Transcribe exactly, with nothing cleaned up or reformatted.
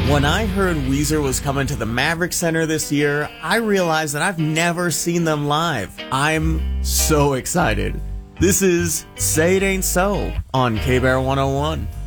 When I heard Weezer was coming to the Maverick Center this year, I realized that I've never seen them live. I'm so excited. This is Say It Ain't So on K-Bear one oh one.